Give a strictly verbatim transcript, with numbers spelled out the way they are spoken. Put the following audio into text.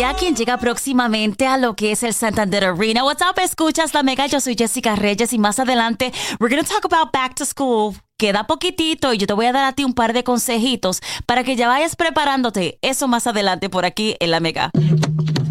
Rosalía, quien llega próximamente a lo que es el Santander Arena. What's up, escuchas La Mega, yo soy Jessica Reyes y más adelante we're going to talk about back to school. Queda poquitito y yo te voy a dar a ti un par de consejitos para que ya vayas preparándote. Eso más adelante por aquí en La Mega.